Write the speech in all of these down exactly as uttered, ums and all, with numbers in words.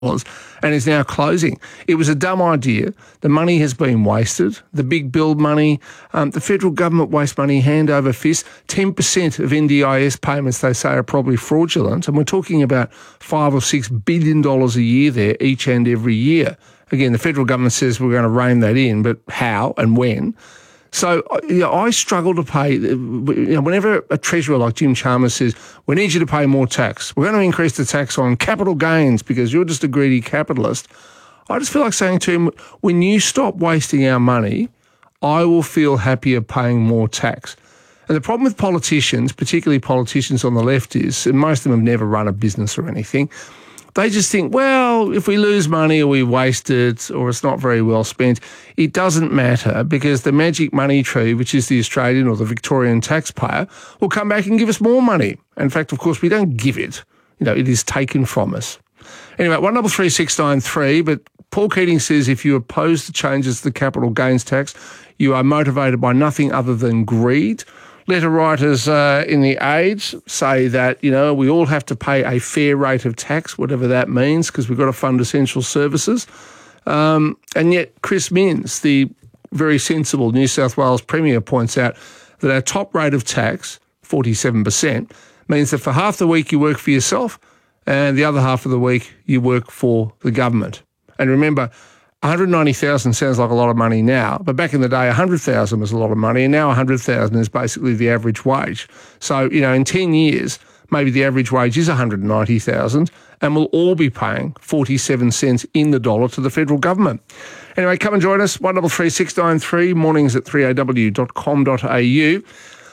and is now closing. It was a dumb idea. The money has been wasted. The big build money, um, the federal government waste money hand over fist. ten percent of N D I S payments, they say, are probably fraudulent. And we're talking about five or six billion dollars a year there each and every year. Again, the federal government says we're going to rein that in, but how and when? So you know, I struggle to pay, you know, whenever a treasurer like Jim Chalmers says, we need you to pay more tax, we're going to increase the tax on capital gains because you're just a greedy capitalist, I just feel like saying to him, when you stop wasting our money, I will feel happier paying more tax. And the problem with politicians, particularly politicians on the left, is, and most of them have never run a business or anything, they just think, well, if we lose money or we waste it or it's not very well spent, it doesn't matter because the magic money tree, which is the Australian or the Victorian taxpayer, will come back and give us more money. In fact, of course, we don't give it. You know, it is taken from us. Anyway, one double three six nine three, but Paul Keating says if you oppose the changes to the capital gains tax, you are motivated by nothing other than greed. Letter writers uh, in The Age say that, you know, we all have to pay a fair rate of tax, whatever that means, because we've got to fund essential services. Um, and yet Chris Minns, the very sensible New South Wales Premier, points out that our top rate of tax, forty-seven percent, means that for half the week you work for yourself and the other half of the week you work for the government. And remember, one hundred ninety thousand sounds like a lot of money now, but back in the day, one hundred thousand was a lot of money, and now one hundred thousand is basically the average wage. So, you know, in ten years, maybe the average wage is one hundred ninety thousand, and we'll all be paying forty-seven cents in the dollar to the federal government. Anyway, come and join us, one double three six nine three, mornings at three a w dot com dot a u.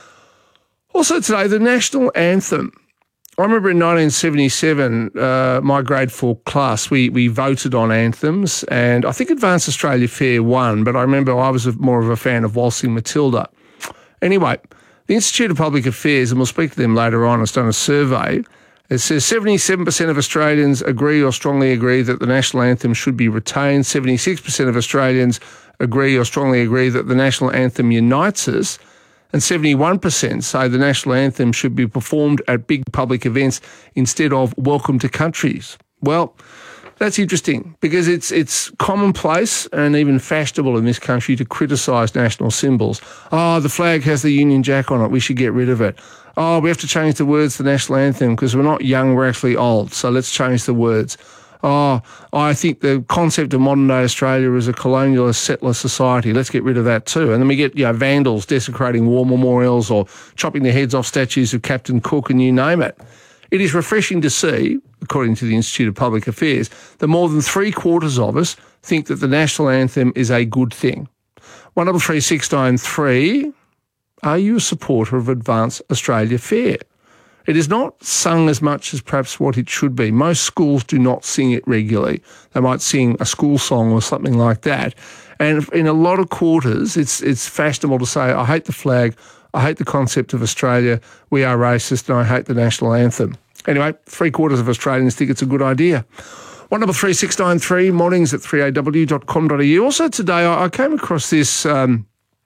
Also today, the national anthem. I remember in nineteen seventy-seven, uh, my grade four class, we we voted on anthems, and I think Advance Australia Fair won, but I remember I was a, more of a fan of Waltzing Matilda. Anyway, the Institute of Public Affairs, and we'll speak to them later on, has done a survey. It says seventy-seven percent of Australians agree or strongly agree that the national anthem should be retained. seventy-six percent of Australians agree or strongly agree that the national anthem unites us. And seventy-one percent say the national anthem should be performed at big public events instead of welcome to countries. Well, that's interesting because it's it's commonplace and even fashionable in this country to criticise national symbols. Oh, the flag has the Union Jack on it, we should get rid of it. Oh, we have to change the words to the national anthem because we're not young, we're actually old, so let's change the words. Oh, I think the concept of modern-day Australia is a colonialist settler society. Let's get rid of that too. And then we get, you know, vandals desecrating war memorials or chopping the heads off statues of Captain Cook and you name it. It is refreshing to see, according to the Institute of Public Affairs, that more than three quarters of us think that the national anthem is a good thing. one double three six nine three, are you a supporter of Advance Australia Fair? It is not sung as much as perhaps what it should be. Most schools do not sing it regularly. They might sing a school song or something like that. And in a lot of quarters, it's it's fashionable to say, I hate the flag, I hate the concept of Australia, we are racist, and I hate the national anthem. Anyway, three quarters of Australians think it's a good idea. one double three six nine three, mornings at three a w dot com dot a u. Also today, I came across this um,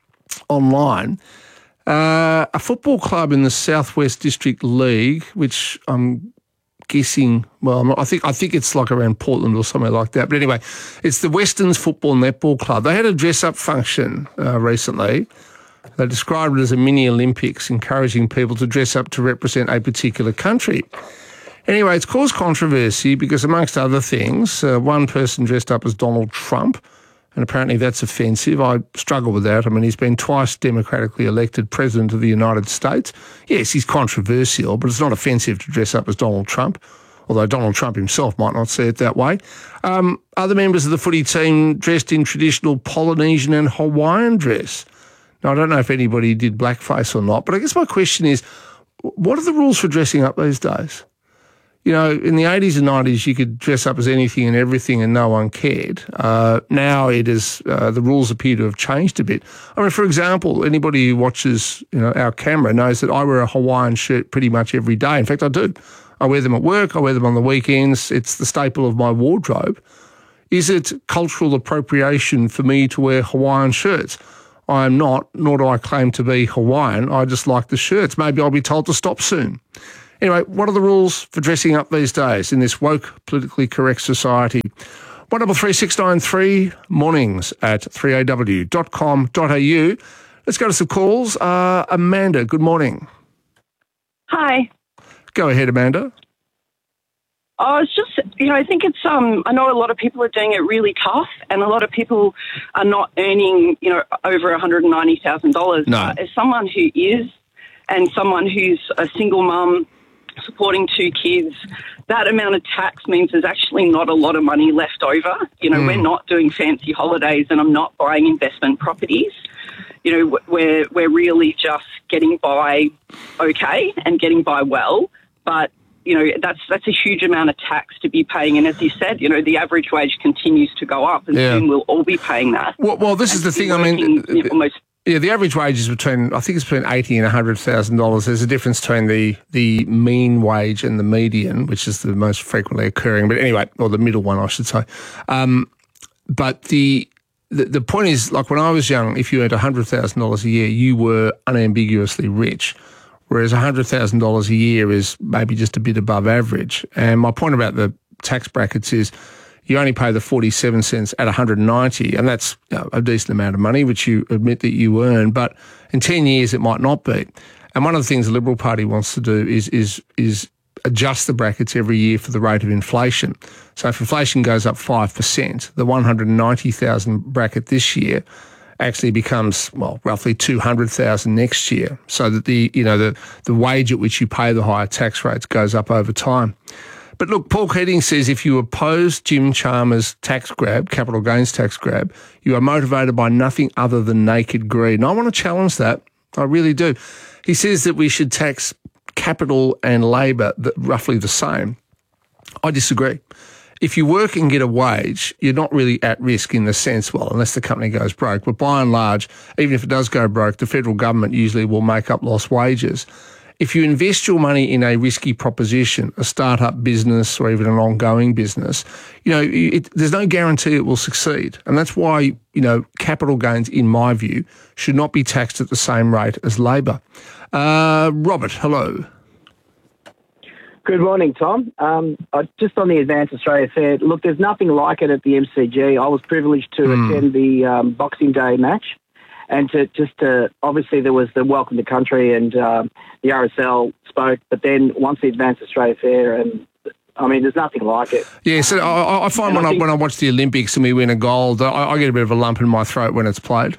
online. Uh, a football club in the Southwest District League, which I'm guessing, well, I'm not, I think I think it's like around Portland or somewhere like that. But anyway, it's the Westerns Football Netball Club. They had a dress-up function uh, recently. They described it as a mini Olympics, encouraging people to dress up to represent a particular country. Anyway, it's caused controversy because, amongst other things, uh, one person dressed up as Donald Trump, and apparently that's offensive. I struggle with that. I mean, he's been twice democratically elected President of the United States. Yes, he's controversial, but it's not offensive to dress up as Donald Trump, although Donald Trump himself might not see it that way. Um, other members of the footy team dressed in traditional Polynesian and Hawaiian dress. Now, I don't know if anybody did blackface or not, but I guess my question is, what are the rules for dressing up these days? You know, in the eighties and nineties, you could dress up as anything and everything and no one cared. Uh, now it is, uh, the rules appear to have changed a bit. I mean, for example, anybody who watches, you know, our camera knows that I wear a Hawaiian shirt pretty much every day. In fact, I do. I wear them at work. I wear them on the weekends. It's the staple of my wardrobe. Is it cultural appropriation for me to wear Hawaiian shirts? I am not, nor do I claim to be Hawaiian. I just like the shirts. Maybe I'll be told to stop soon. Anyway, what are the rules for dressing up these days in this woke, politically correct society? one double three six nine three, mornings at three a w dot com dot a u. Let's go to some calls. Uh, Amanda, good morning. Hi. Go ahead, Amanda. Oh, it's just, you know, I think it's, um, I know a lot of people are doing it really tough, and a lot of people are not earning, you know, over one hundred ninety thousand dollars. No. Uh, as someone who is, and someone who's a single mum supporting two kids, that amount of tax means there's actually not a lot of money left over. You know, mm. we're not doing fancy holidays, and I'm not buying investment properties. You know, we're, we're really just getting by okay and getting by well, but you know, that's that's a huge amount of tax to be paying. And as you said, you know, the average wage continues to go up, and yeah. soon we'll all be paying that. Well, well this and is the thing. I mean, you know, almost. Yeah, the average wage is between, I think it's between eighty and one hundred thousand dollars. There's a difference between the, the mean wage and the median, which is the most frequently occurring. But anyway, or the middle one, I should say. Um, but the, the the point is, like when I was young, if you earned one hundred thousand dollars a year, you were unambiguously rich. Whereas one hundred thousand dollars a year is maybe just a bit above average. And my point about the tax brackets is you only pay the forty-seven cents at one hundred ninety, and that's, you know, a decent amount of money, which you admit that you earn. But in ten years, it might not be. And one of the things the Liberal Party wants to do is is is adjust the brackets every year for the rate of inflation. So if inflation goes up five percent, the one hundred ninety thousand bracket this year actually becomes, well, roughly two hundred thousand next year, so that the, you know, the, the wage at which you pay the higher tax rates goes up over time. But look, Paul Keating says if you oppose Jim Chalmers' tax grab, capital gains tax grab, you are motivated by nothing other than naked greed. And I want to challenge that. I really do. He says that we should tax capital and labour roughly the same. I disagree. If you work and get a wage, you're not really at risk in the sense, well, unless the company goes broke. But by and large, even if it does go broke, the federal government usually will make up lost wages. If you invest your money in a risky proposition, a start-up business or even an ongoing business, you know, it, there's no guarantee it will succeed. And that's why, you know, capital gains, in my view, should not be taxed at the same rate as labour. Uh, Robert, hello. Good morning, Tom. Um, uh, just on the Advance Australia Fair, look, there's nothing like it at the M C G. I was privileged to mm. attend the um, Boxing Day match, and to just to, obviously there was the Welcome to Country, and um, the R S L spoke, but then once the Advance Australia Fair, and I mean, there's nothing like it. Yeah, so I, I find when I, I think, when I watch the Olympics and we win a gold, I, I get a bit of a lump in my throat when it's played.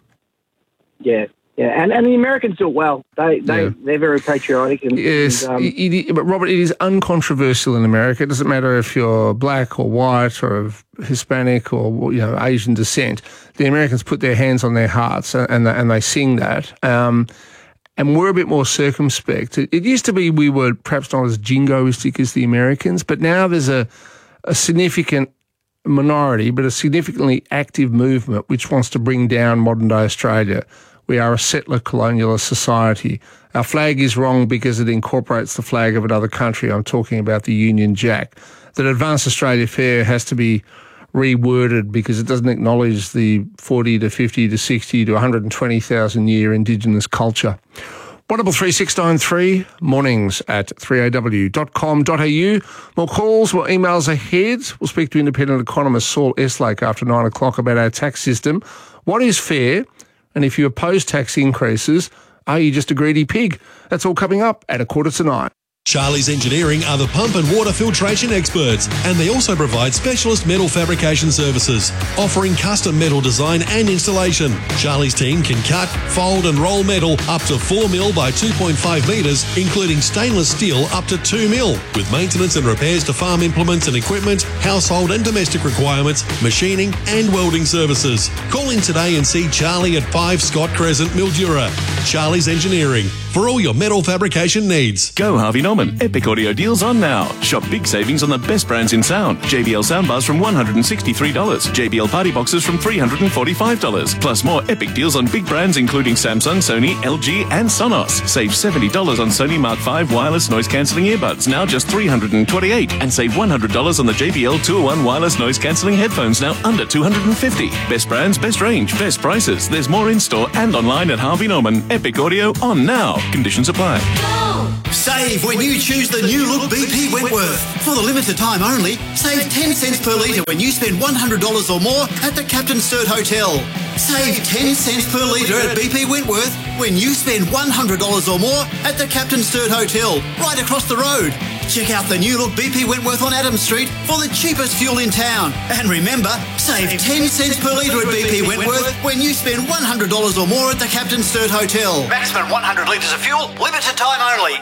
Yeah. Yeah, and, and the Americans do it well. They, they, yeah. They're very patriotic. And, yes, and, um, it, it, but Robert, it is uncontroversial in America. It doesn't matter if you're black or white or of Hispanic or, you know, Asian descent. The Americans put their hands on their hearts and, and they sing that. Um, and we're a bit more circumspect. It, it used to be we were perhaps not as jingoistic as the Americans, but now there's a, a significant minority, but a significantly active movement which wants to bring down modern-day Australia. We are a settler colonialist society. Our flag is wrong because it incorporates the flag of another country. I'm talking about the Union Jack. That Advance Australia Fair has to be reworded because it doesn't acknowledge the forty to fifty to sixty to one hundred twenty thousand year Indigenous culture. one double three six nine three, mornings at three a w dot com dot a u. More calls, more emails ahead. We'll speak to independent economist Saul Eslake after nine o'clock about our tax system. What is fair? And if you oppose tax increases, are you just a greedy pig? That's all coming up at a quarter to nine. Charlie's Engineering are the pump and water filtration experts, and they also provide specialist metal fabrication services, offering custom metal design and installation. Charlie's team can cut, fold and roll metal up to four mil by two point five metres, including stainless steel up to two mil, with maintenance and repairs to farm implements and equipment, household and domestic requirements, machining and welding services. Call in today and see Charlie at five Scott Crescent, Mildura. Charlie's Engineering, for all your metal fabrication needs. Go Harvey Norman. Epic Audio deals on now. Shop big savings on the best brands in sound. J B L soundbars from one hundred sixty-three dollars. J B L party boxes from three hundred forty-five dollars. Plus more epic deals on big brands including Samsung, Sony, L G and Sonos. Save seventy dollars on Sony Mark five wireless noise cancelling earbuds, now just three hundred twenty-eight dollars. And save one hundred dollars on the J B L two oh one wireless noise cancelling headphones, now under two hundred fifty dollars. Best brands, best range, best prices. There's more in store and online at Harvey Norman. Epic Audio on now. Conditions apply. Go! Save when you choose the new look B P Wentworth. For the limited time only, save ten cents per litre when you spend one hundred dollars or more at the Captain Sturt Hotel. Save ten cents per litre at B P Wentworth when you spend one hundred dollars or more at the Captain Sturt Hotel, right across the road. Check out the new look B P Wentworth on Adams Street for the cheapest fuel in town. And remember, save ten cents per litre at B P Wentworth when you spend one hundred dollars or more at the Captain Sturt Hotel. Maximum one hundred litres of fuel, limited time only.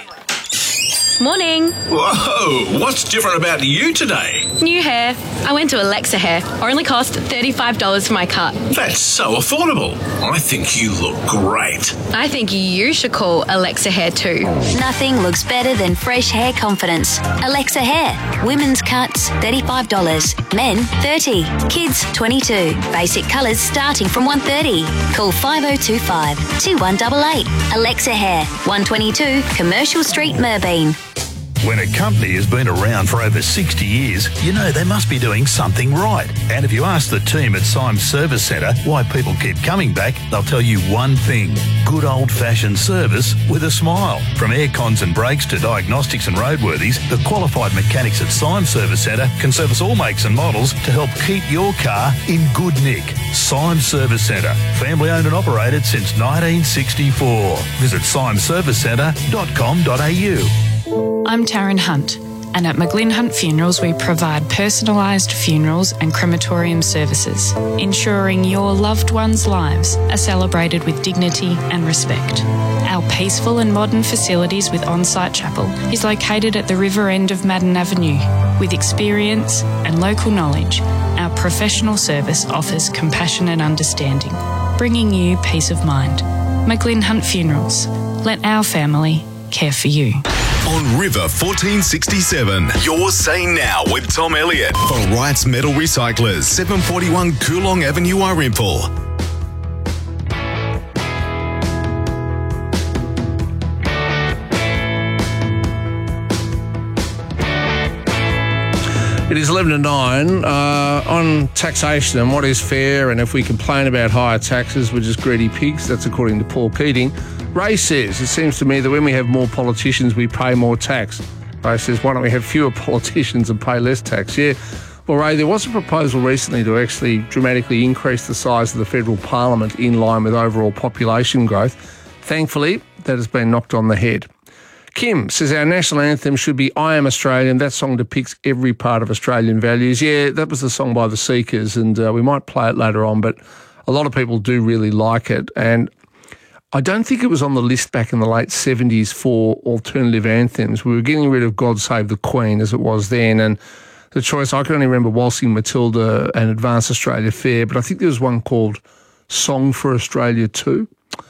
Morning. Whoa, what's different about you today? New hair. I went to Alexa Hair. Only cost thirty-five dollars for my cut. That's so affordable. I think you look great. I think you should call Alexa Hair too. Nothing looks better than fresh hair confidence. Alexa Hair. Women's cuts, thirty-five dollars. Men, thirty dollars. Kids, twenty-two dollars. Basic colours starting from one hundred thirty dollars. Call five oh two five, two one eight eight. Alexa Hair, one twenty-two Commercial Street, Merbeen. When a company has been around for over sixty years, you know they must be doing something right. And if you ask the team at Symes Service Centre why people keep coming back, they'll tell you one thing: good old-fashioned service with a smile. From air cons and brakes to diagnostics and roadworthies, the qualified mechanics at Symes Service Centre can service all makes and models to help keep your car in good nick. Symes Service Centre, family owned and operated since nineteen sixty-four. Visit symes service centre dot com dot a u. I'm Taryn Hunt, and at McGlynn Hunt Funerals we provide personalised funerals and crematorium services, ensuring your loved ones' lives are celebrated with dignity and respect. Our peaceful and modern facilities with on-site chapel is located at the river end of Madden Avenue. With experience and local knowledge, our professional service offers compassion and understanding, bringing you peace of mind. McGlynn Hunt Funerals. Let our family care for you. On River fourteen sixty-seven, you're Say Now with Tom Elliott for Wright's Metal Recyclers, seven forty-one Coolong Avenue, Irimple. It is eleven to nine uh, on taxation and what is fair, and if we complain about higher taxes, we're just greedy pigs. That's according to Paul Keating. Ray says, it seems to me that when we have more politicians, we pay more tax. Ray says, why don't we have fewer politicians and pay less tax? Yeah. Well, Ray, there was a proposal recently to actually dramatically increase the size of the federal parliament in line with overall population growth. Thankfully, that has been knocked on the head. Kim says our national anthem should be I Am Australian. That song depicts every part of Australian values. Yeah, that was the song by the Seekers, and uh, we might play it later on, but a lot of people do really like it. And I don't think it was on the list back in the late seventies for alternative anthems. We were getting rid of God Save the Queen as it was then, and the choice, I can only remember Waltzing Matilda and Advance Australia Fair, but I think there was one called Song for Australia too.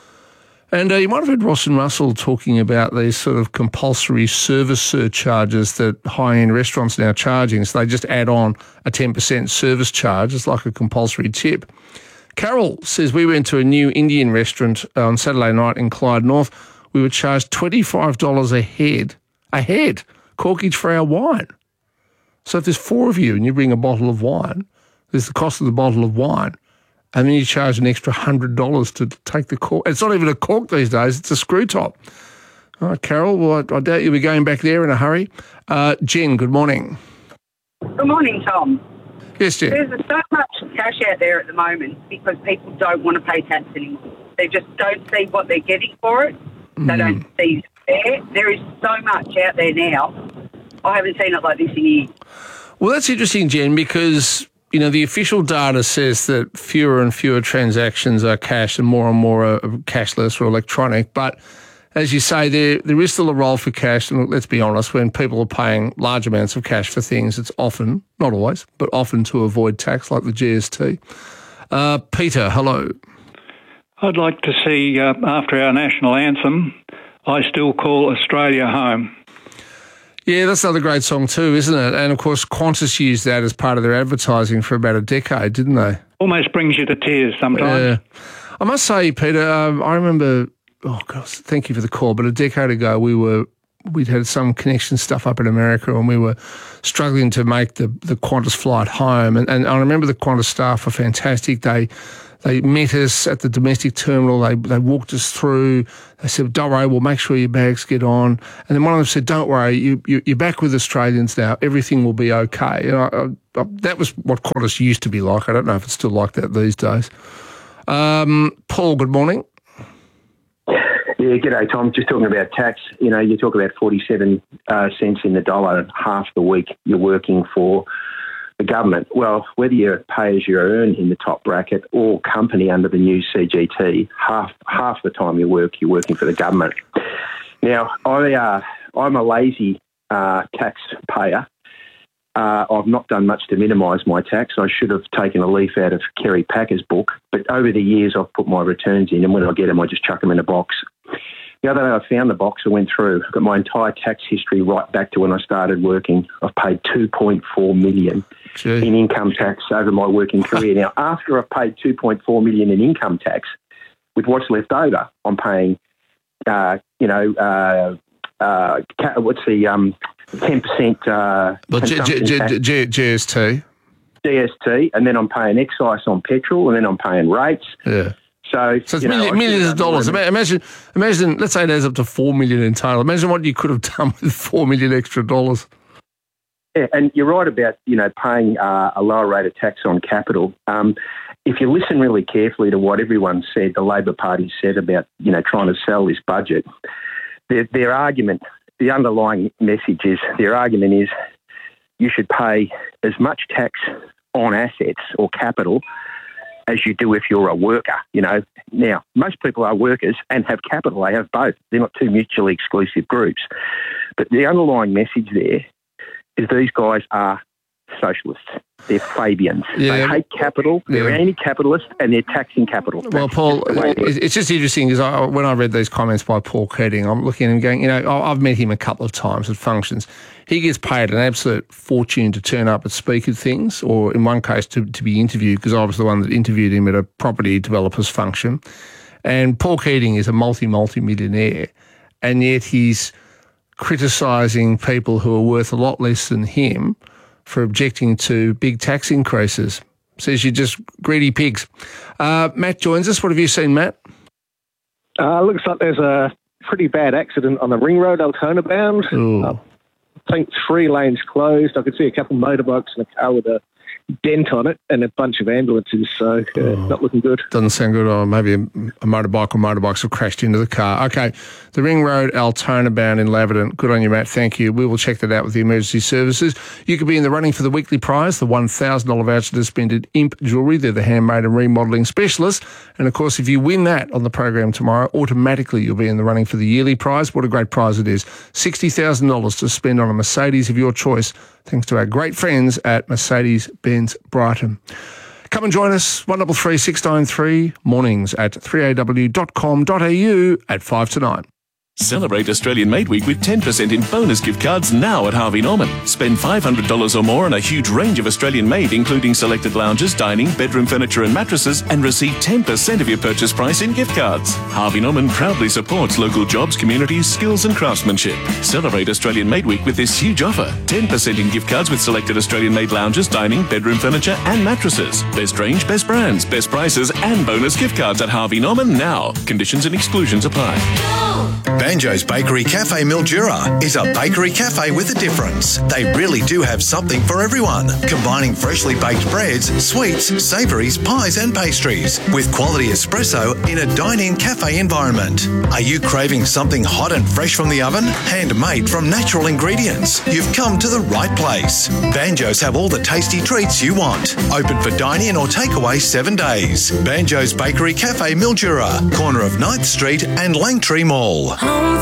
And uh, you might have heard Ross and Russell talking about these sort of compulsory service surcharges that high-end restaurants are now charging. So they just add on a ten percent service charge. It's like a compulsory tip. Carol says we went to a new Indian restaurant on Saturday night in Clyde North. We were charged twenty-five dollars a head, a head, corkage for our wine. So if there's four of you and you bring a bottle of wine, there's the cost of the bottle of wine. And then you charge an extra one hundred dollars to take the cork. It's not even a cork these days, it's a screw top. All right, Carol, well, I, I doubt you'll be going back there in a hurry. Uh, Jen, good morning. Good morning, Tom. Yes, Jen. There's so much cash out there at the moment because people don't want to pay tax anymore. They just don't see what they're getting for it. They Mm. don't see fair. There is so much out there now. I haven't seen it like this in years. Well, that's interesting, Jen, because you know, the official data says that fewer and fewer transactions are cash and more and more are cashless or electronic. But as you say, there there is still a role for cash. And let's be honest, when people are paying large amounts of cash for things, it's often, not always, but often to avoid tax, like the G S T. Uh, Peter, hello. I'd like to see, uh, after our national anthem, I Still Call Australia Home. Yeah, that's another great song too, isn't it? And, of course, Qantas used that as part of their advertising for about a decade, didn't they? Almost brings you to tears sometimes. Yeah. I must say, Peter, um, I remember, oh, gosh, thank you for the call, but a decade ago we were we'd had some connection stuff up in America, and we were struggling to make the, the Qantas flight home. And, and I remember the Qantas staff were fantastic. They they met us at the domestic terminal. They they walked us through. They said, don't worry, we'll make sure your bags get on. And then one of them said, don't worry, you, you, you're back with Australians now. Everything will be okay. And I, I, that was what Qantas used to be like. I don't know if it's still like that these days. Um, Paul, good morning. Yeah, g'day, Tom. Just talking about tax. You know, you talk about forty-seven uh, cents in the dollar half the week you're working for the government. Well, whether you're pay as you earn in the top bracket or company under the new C G T, half half the time you work, you're working for the government. Now, I, uh, I'm a lazy uh, taxpayer. Uh, I've not done much to minimise my tax. I should have taken a leaf out of Kerry Packer's book. But over the years, I've put my returns in, and when I get them, I just chuck them in a box. The other day, I found the box. I went through, got my entire tax history right back to when I started working. I've paid two point four million dollars in income tax over my working career. Now, after I've paid two point four million dollars in income tax, with what's left over, I'm paying, uh, you know, uh, uh, what's the um, ten percent uh, well, G- G- G- G- G S T. G S T, and then I'm paying excise on petrol, and then I'm paying rates. Yeah. So, so it's you know, million, millions of dollars. Imagine, imagine, let's say it adds up to four million in total. Imagine what you could have done with four million extra dollars. Yeah, and you're right about, you know, paying uh, a lower rate of tax on capital. Um, if you listen really carefully to what everyone said, the Labor Party said about, you know, trying to sell this budget, their, their argument, the underlying message is, their argument is you should pay as much tax on assets or capital as you do if you're a worker, you know. Now, most people are workers and have capital. They have both. They're not two mutually exclusive groups. But the underlying message there is these guys are socialists. They're Fabians. Yeah. They hate capital. They're Yeah. anti-capitalist, and they're taxing capital. Well, That's Paul, just the way it is. it's just interesting because I, when I read these comments by Paul Keating, I'm looking at him going, you know, I- I've met him a couple of times at functions. He gets paid an absolute fortune to turn up and speak at things, or in one case to, to be interviewed, because I was the one that interviewed him at a property developers function. And Paul Keating is a multi, multi-millionaire, and yet he's criticising people who are worth a lot less than him for objecting to big tax increases. Says you're just greedy pigs. Uh, Matt joins us. What have you seen, Matt? Uh, looks like there's a pretty bad accident on the Ring Road, Altona bound. Uh, I think three lanes closed. I could see a couple of motorbikes and a car with a dent on it and a bunch of ambulances, so uh, oh, not looking good. Doesn't sound good. Or maybe a, a motorbike or motorbikes have crashed into the car. Okay, the Ring Road, Altona bound in Laverton. Good on you, Matt. Thank you. We will check that out with the emergency services. You could be in the running for the weekly prize, the one thousand dollars voucher to spend at Imp Jewellery. They're the handmade and remodelling specialists. And, of course, if you win that on the program tomorrow, automatically you'll be in the running for the yearly prize. What a great prize it is. sixty thousand dollars to spend on a Mercedes of your choice, thanks to our great friends at Mercedes-Benz Brighton. Come and join us, one three three six nine three, mornings at three a w dot com dot a u at five to nine. Celebrate Australian Made Week with ten percent in bonus gift cards now at Harvey Norman. Spend five hundred dollars or more on a huge range of Australian made, including selected lounges, dining, bedroom furniture and mattresses, and receive ten percent of your purchase price in gift cards. Harvey Norman proudly supports local jobs, communities, skills and craftsmanship. Celebrate Australian Made Week with this huge offer. ten percent in gift cards with selected Australian made lounges, dining, bedroom furniture and mattresses. Best range, best brands, best prices and bonus gift cards at Harvey Norman now. Conditions and exclusions apply. Banjo's Bakery Cafe Mildura is a bakery cafe with a difference. They really do have something for everyone, combining freshly baked breads, sweets, savouries, pies and pastries with quality espresso in a dine-in cafe environment. Are you craving something hot and fresh from the oven? Handmade from natural ingredients? You've come to the right place. Banjo's have all the tasty treats you want. Open for dine-in or takeaway seven days. Banjo's Bakery Cafe Mildura, corner of ninth Street and Langtree Mall. Home